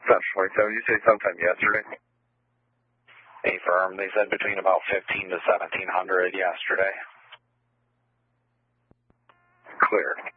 Central 27. You say sometime yesterday? A firm. They said between about 15 to 1700 yesterday. Clear.